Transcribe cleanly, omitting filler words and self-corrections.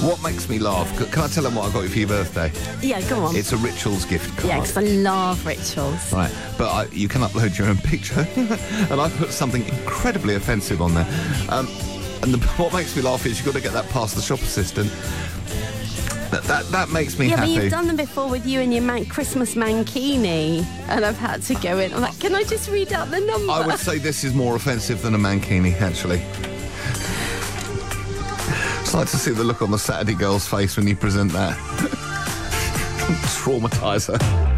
What makes me laugh? Can I tell them what I got you for your birthday? Yeah, go on. It's a Rituals gift card. Yeah, because I love rituals. Right, but you can upload your own picture, and I put something incredibly offensive on there. What makes me laugh is you've got to get that past the shop assistant. That makes me happy. Yeah, but you've done them before with you and your Christmas mankini, and I've had to go in. I'm like, can I just read out the number? I would say this is more offensive than a mankini, actually. It's like to see the look on the Saturday girl's face when you present that. Traumatiser.